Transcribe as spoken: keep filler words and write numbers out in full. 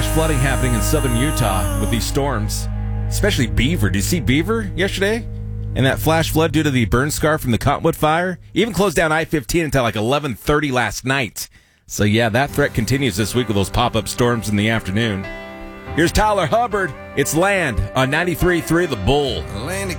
flooding happening in southern Utah with these storms, especially Beaver. Did you see Beaver yesterday? And that flash flood due to the burn scar from the Cottonwood fire even closed down I fifteen until like eleven thirty last night. So yeah, that threat continues this week with those pop-up storms in the afternoon. Here's Tyler Hubbard. It's Land on ninety-three point three The Bull. Land